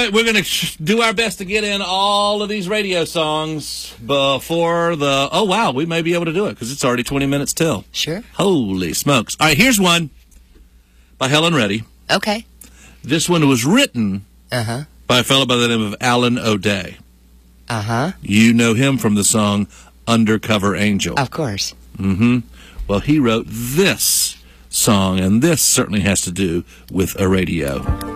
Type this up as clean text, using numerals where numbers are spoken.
we're gonna do our best to get in all of these radio songs before the. Oh wow, we may be able to do it because it's already 20 minutes till. Sure. Holy smokes! All right, here's one by Helen Reddy. Okay. This one was written Uh-huh. by a fellow by the name of Alan O'Day. Uh-huh. You know him from the song Undercover Angel. Of course. Mm-hmm. Well, he wrote this song, and this certainly has to do with a radio.